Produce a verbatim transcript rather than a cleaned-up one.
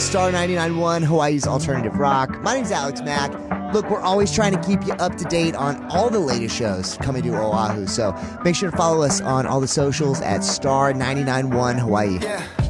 Star ninety-nine point one, Hawaii's alternative rock. My name's Alex Mack. Look, we're always trying to keep you up to date on all the latest shows coming to Oahu. So make sure to follow us on all the socials at Star ninety-nine point one Hawaii. Yeah.